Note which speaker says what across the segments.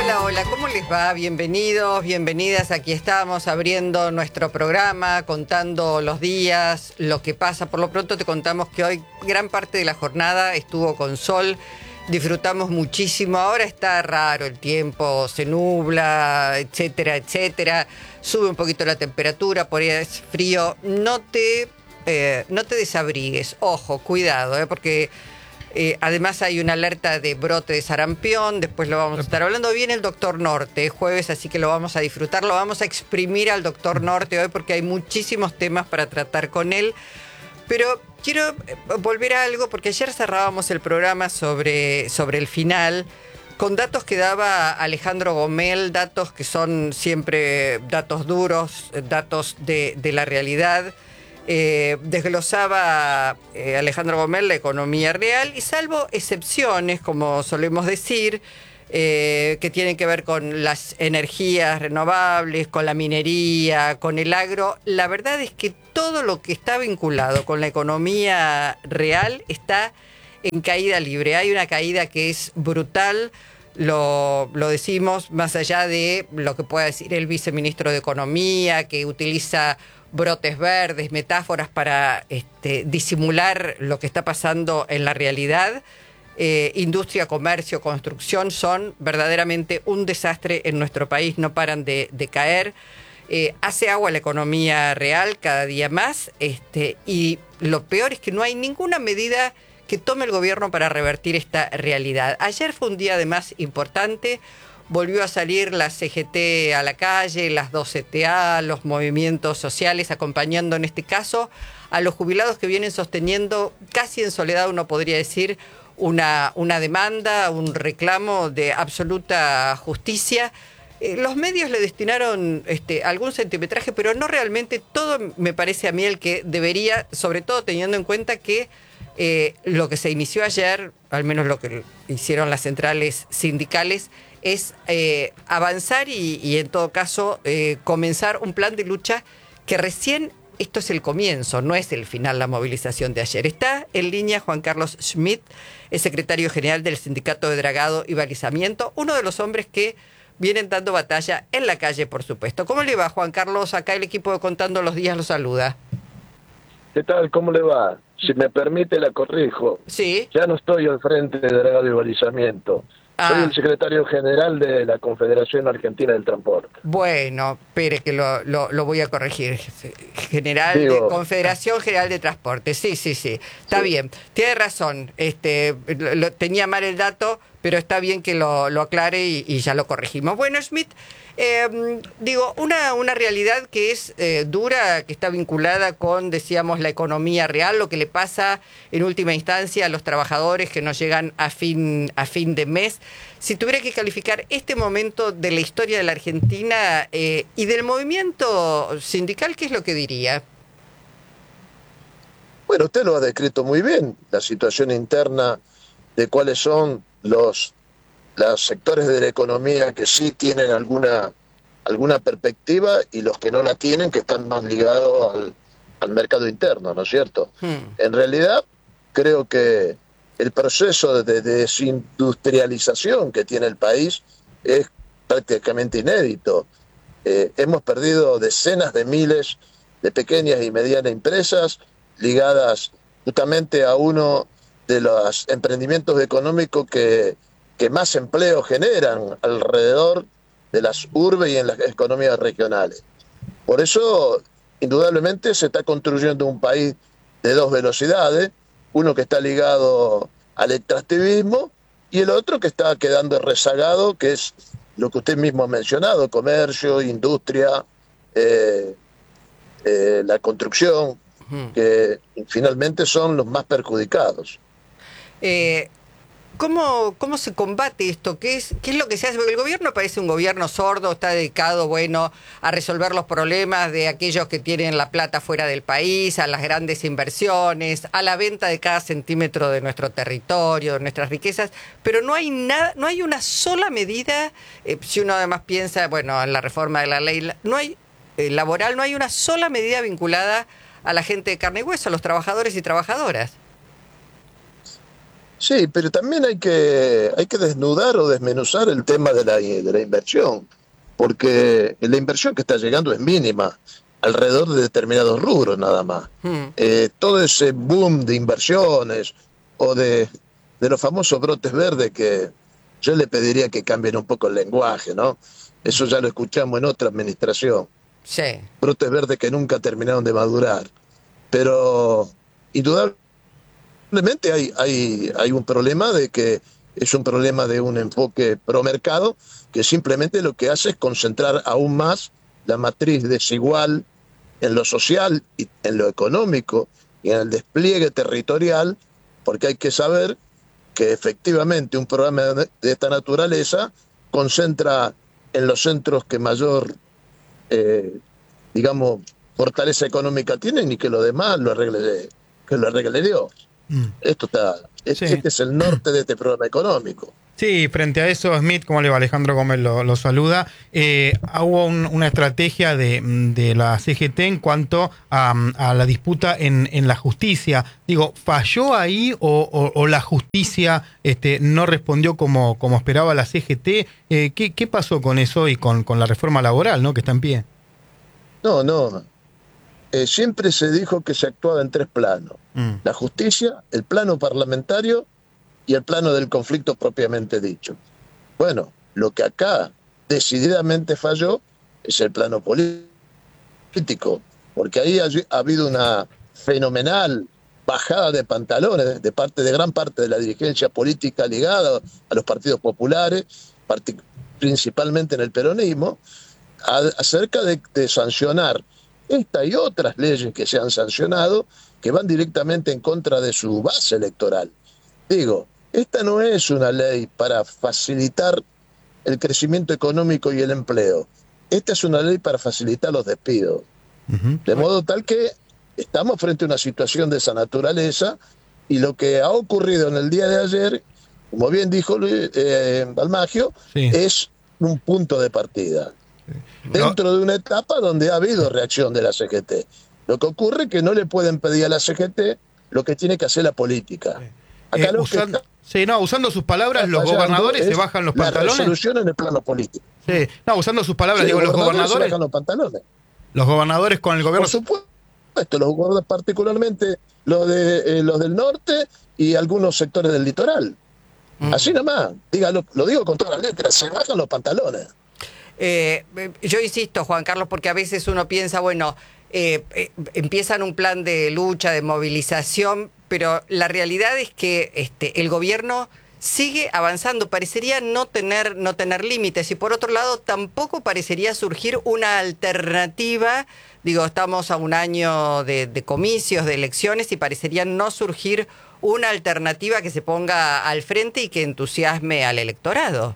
Speaker 1: Hola, hola, ¿cómo les va? Bienvenidos, bienvenidas. Aquí estamos abriendo nuestro programa, contando los días, lo que pasa. Por lo pronto te contamos que hoy gran parte de la jornada estuvo con sol, disfrutamos muchísimo. Ahora está raro el tiempo, se nubla, etcétera, etcétera. Sube un poquito la temperatura, por ahí es frío. No te desabrigues, ojo, cuidado, porque... además hay una alerta de brote de sarampión, después lo vamos a estar hablando. Viene el doctor Norte, jueves, así que lo vamos a disfrutar, lo vamos a exprimir al doctor Norte hoy porque hay muchísimos temas para tratar con él. Pero quiero volver a algo, porque ayer cerrábamos el programa sobre el final, con datos que daba Alejandro Gomel, datos que son siempre datos duros, datos de la realidad. Desglosaba Alejandro Gomel la economía real y salvo excepciones, como solemos decir, que tienen que ver con las energías renovables, con la minería, con el agro, la verdad es que todo lo que está vinculado con la economía real está en caída libre. Hay una caída que es brutal. Lo decimos más allá de lo que pueda decir el viceministro de Economía, que utiliza brotes verdes, metáforas para disimular lo que está pasando en la realidad. Industria, comercio, construcción son verdaderamente un desastre en nuestro país, no paran de caer. Hace agua la economía real cada día más, y lo peor es que no hay ninguna medida que tome el gobierno para revertir esta realidad. Ayer fue un día además importante. Volvió a salir la CGT a la calle, las 2CTA, los movimientos sociales, acompañando en este caso a los jubilados que vienen sosteniendo, casi en soledad uno podría decir, una demanda, un reclamo de absoluta justicia. Los medios le destinaron algún centimetraje, pero no realmente todo, me parece a mí, el que debería, sobre todo teniendo en cuenta que lo que se inició ayer, al menos lo que hicieron las centrales sindicales, es avanzar y en todo caso comenzar un plan de lucha que recién, esto es el comienzo, no es el final la movilización de ayer. Está en línea Juan Carlos Schmidt, el secretario general del Sindicato de Dragado y Balizamiento, uno de los hombres que vienen dando batalla en la calle, por supuesto. ¿Cómo le va, Juan Carlos? Acá el equipo de Contando los Días lo saluda.
Speaker 2: ¿Qué tal? ¿Cómo le va? Si me permite, la corrijo.
Speaker 1: Sí.
Speaker 2: Ya no estoy al frente de Dragado y Balizamiento. Soy el secretario general de la Confederación Argentina del Transporte.
Speaker 1: Bueno, espere que lo voy a corregir. Confederación General de Transporte. Sí. Está bien. Tiene razón. Tenía mal el dato, pero está bien que lo aclare y ya lo corregimos. Bueno, Schmidt, una realidad que es dura, que está vinculada con, decíamos, la economía real, lo que le pasa en última instancia a los trabajadores que no llegan a fin de mes. Si tuviera que calificar este momento de la historia de la Argentina y del movimiento sindical, ¿qué es lo que diría?
Speaker 2: Bueno, usted lo ha descrito muy bien, la situación interna de cuáles son los sectores de la economía que sí tienen alguna perspectiva y los que no la tienen, que están más ligados al mercado interno, ¿no es cierto? En realidad, creo que el proceso de desindustrialización que tiene el país es prácticamente inédito. Hemos perdido decenas de miles de pequeñas y medianas empresas ligadas justamente a uno de los emprendimientos económicos que más empleo generan alrededor de las urbes y en las economías regionales. Por eso, indudablemente, se está construyendo un país de dos velocidades, uno que está ligado al extractivismo y el otro que está quedando rezagado, que es lo que usted mismo ha mencionado, comercio, industria, la construcción, que finalmente son los más perjudicados.
Speaker 1: ¿Cómo se combate esto? ¿Qué es lo que se hace? Porque el gobierno parece un gobierno sordo, está dedicado, a resolver los problemas de aquellos que tienen la plata fuera del país, a las grandes inversiones, a la venta de cada centímetro de nuestro territorio, de nuestras riquezas, pero no hay nada, no hay una sola medida, si uno además piensa, en la reforma de la ley laboral, no hay una sola medida vinculada a la gente de carne y hueso, a los trabajadores y trabajadoras.
Speaker 2: Sí, pero también hay que desnudar o desmenuzar el tema de la inversión, porque la inversión que está llegando es mínima, alrededor de determinados rubros nada más.
Speaker 1: Mm,
Speaker 2: Todo ese boom de inversiones o de los famosos brotes verdes que yo le pediría que cambien un poco el lenguaje, ¿no? Eso ya lo escuchamos en otra administración,
Speaker 1: sí.
Speaker 2: brotes verdes que nunca terminaron de madurar. Pero indudablemente hay un problema de que es un problema de un enfoque pro mercado que simplemente lo que hace es concentrar aún más la matriz desigual en lo social y en lo económico y en el despliegue territorial, porque hay que saber que efectivamente un programa de esta naturaleza concentra en los centros que mayor, eh, digamos, fortaleza económica tienen y que lo demás que lo arregle Dios.
Speaker 3: Mm.
Speaker 2: Esto está,
Speaker 3: Sí.
Speaker 2: este es el norte de este programa económico.
Speaker 3: Sí, frente a eso, Smith, ¿cómo le va? Alejandro Gómez lo saluda. Hubo una estrategia de la CGT en cuanto a la disputa en la justicia. Digo, ¿falló ahí o la justicia no respondió como esperaba la CGT? ¿Qué pasó con eso y con la reforma laboral, ¿no? Que está en pie?
Speaker 2: No. Siempre se dijo que se actuaba en tres planos. La justicia, el plano parlamentario y el plano del conflicto propiamente dicho. Bueno, lo que acá decididamente falló es el plano político, porque ahí ha habido una fenomenal bajada de pantalones de parte de gran parte de la dirigencia política ligada a los partidos populares, principalmente en el peronismo, acerca de sancionar esta y otras leyes que se han sancionado que van directamente en contra de su base electoral. Digo, esta no es una ley para facilitar el crecimiento económico y el empleo. Esta es una ley para facilitar los despidos. De modo tal que estamos frente a una situación de esa naturaleza y lo que ha ocurrido en el día de ayer, como bien dijo Balmagio,
Speaker 3: Sí.
Speaker 2: es un punto de partida. Dentro de una etapa donde ha habido reacción de la CGT. Lo que ocurre es que no le pueden pedir a la CGT lo que tiene que hacer la política. Acá
Speaker 3: usando sus palabras, los gobernadores se bajan los pantalones.
Speaker 2: La resolución en el plano político.
Speaker 3: Sí, usando sus palabras,
Speaker 2: Sí,
Speaker 3: digo, los
Speaker 2: se
Speaker 3: gobernadores.
Speaker 2: bajan los pantalones.
Speaker 3: Los gobernadores con el gobierno.
Speaker 2: Por supuesto, los gobernadores, particularmente los del norte y algunos sectores del litoral. Así nomás, lo digo con todas las letras, se bajan los pantalones.
Speaker 1: Yo insisto, Juan Carlos, porque a veces uno piensa, bueno, empiezan un plan de lucha, de movilización, pero la realidad es que el gobierno sigue avanzando, parecería no tener límites, y por otro lado tampoco parecería surgir una alternativa. Digo, estamos a un año de comicios, de elecciones, y parecería no surgir una alternativa que se ponga al frente y que entusiasme al electorado.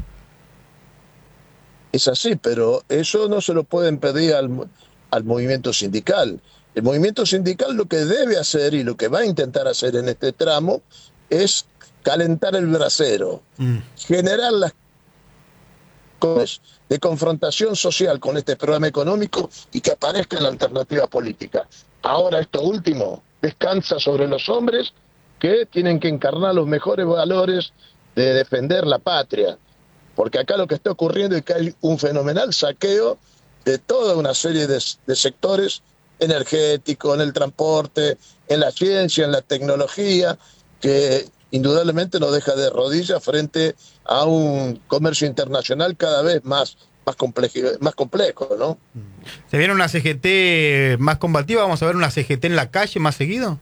Speaker 2: Es así, pero eso no se lo pueden pedir al movimiento sindical. El movimiento sindical lo que debe hacer y lo que va a intentar hacer en este tramo es calentar el brasero, generar las condiciones de confrontación social con este programa económico y que aparezca la alternativa política. Ahora esto último descansa sobre los hombres que tienen que encarnar los mejores valores de defender la patria. Porque acá lo que está ocurriendo es que hay un fenomenal saqueo de toda una serie de sectores energéticos, en el transporte, en la ciencia, en la tecnología, que indudablemente nos deja de rodillas frente a un comercio internacional cada vez más complejo, ¿no?
Speaker 3: ¿Se viene una CGT más combativa? ¿Vamos a ver una CGT en la calle más seguido?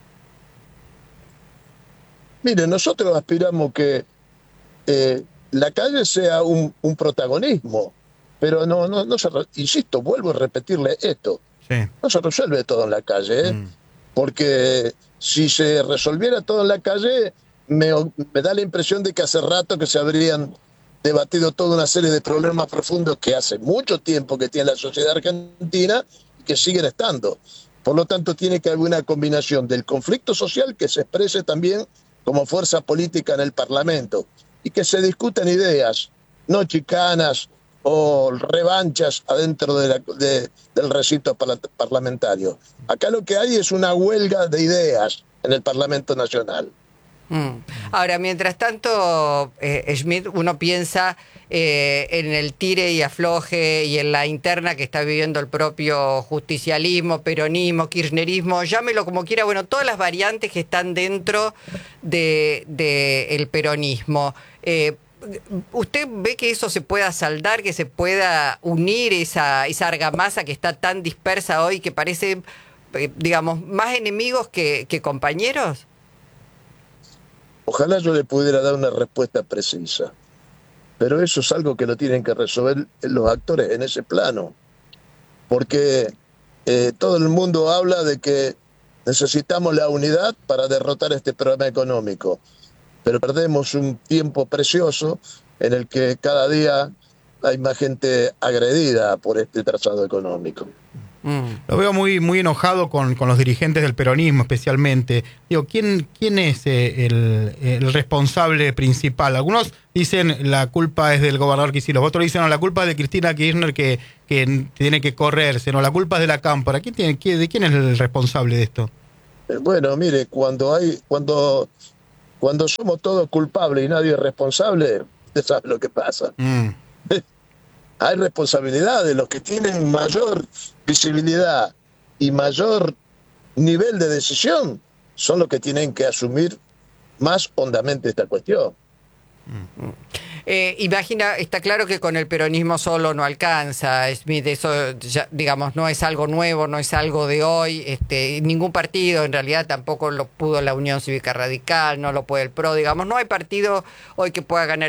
Speaker 2: Mire, nosotros aspiramos que la calle sea un protagonismo, pero insisto, vuelvo a repetirle esto,
Speaker 3: Sí.
Speaker 2: no se resuelve todo en la calle, porque si se resolviera todo en la calle, me da la impresión de que hace rato que se habrían debatido toda una serie de problemas profundos que hace mucho tiempo que tiene la sociedad argentina y que siguen estando. Por lo tanto, tiene que haber una combinación del conflicto social que se exprese también como fuerza política en el Parlamento y que se discutan ideas, no chicanas o revanchas adentro del recinto parlamentario. Acá lo que hay es una huelga de ideas en el Parlamento Nacional.
Speaker 1: Ahora, mientras tanto, Schmidt, uno piensa en el tire y afloje y en la interna que está viviendo el propio justicialismo, peronismo, kirchnerismo, llámelo como quiera, bueno, todas las variantes que están dentro el peronismo. ¿Usted ve que eso se pueda saldar, que se pueda unir esa argamasa que está tan dispersa hoy, que parece, digamos, más enemigos que compañeros?
Speaker 2: Ojalá yo le pudiera dar una respuesta precisa, pero eso es algo que lo tienen que resolver los actores en ese plano, porque todo el mundo habla de que necesitamos la unidad para derrotar este problema económico, pero perdemos un tiempo precioso en el que cada día hay más gente agredida por este trazado económico.
Speaker 3: Lo veo muy enojado con los dirigentes del peronismo especialmente. Digo, ¿quién es el responsable principal? Algunos dicen la culpa es del gobernador Kicillof, otros dicen no, la culpa es de Cristina Kirchner que tiene que correrse, no, la culpa es de la Cámpora. ¿De quién es el responsable de esto?
Speaker 2: Bueno, mire, cuando somos todos culpables y nadie es responsable, usted sabe lo que pasa. Hay responsabilidad de los que tienen mayor visibilidad y mayor nivel de decisión, son los que tienen que asumir más hondamente esta cuestión.
Speaker 1: Imagina, está claro que con el peronismo solo no alcanza, Schmidt, eso ya, digamos, no es algo nuevo, no es algo de hoy, ningún partido en realidad tampoco lo pudo la Unión Cívica Radical, no lo puede el PRO, digamos, no hay partido hoy que pueda ganar